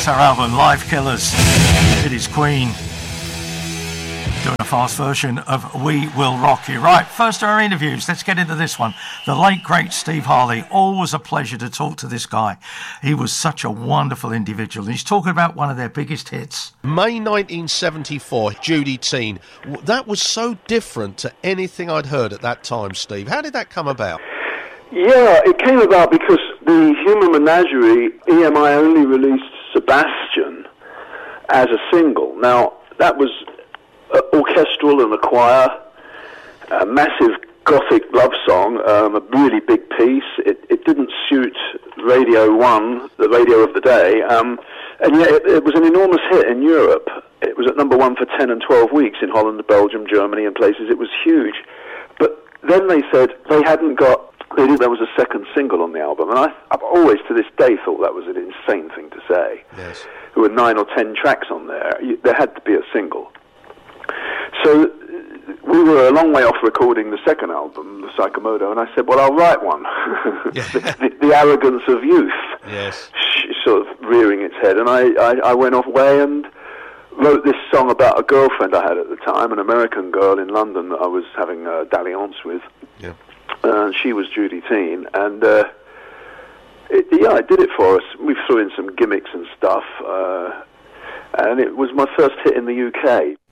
her album Live Killers. It is Queen doing a fast version of We Will Rock You. Right, first of our interviews, let's get into this one. The late, great Steve Harley. Always a pleasure to talk to this guy. He was such a wonderful individual. He's talking about one of their biggest hits. May 1974, Judy Teen. That was so different to anything I'd heard at that time, Steve. How did that come about? Yeah, it came about because the Human Menagerie, EMI only released Sebastian as a single. Now, that was orchestral and a choir, a massive gothic love song, a really big piece. It didn't suit Radio 1, the radio of the day, and yet it was an enormous hit in Europe. It was at number 1 for 10 and 12 weeks in Holland, Belgium, Germany and places. It was huge. But then they said they hadn't got... There was a second single on the album, and I've always, to this day, thought that was an insane thing to say. Yes. There were 9 or 10 tracks on there. There had to be a single. So we were a long way off recording the second album, the Psychomoto, and I said, well, I'll write one. the arrogance of youth, yes, sort of rearing its head. And I went off way and wrote this song about a girlfriend I had at the time, an American girl in London that I was having a dalliance with. Yeah. She was Judy Teen, and I did it for us. We threw in some gimmicks and stuff, and it was my first hit in the UK.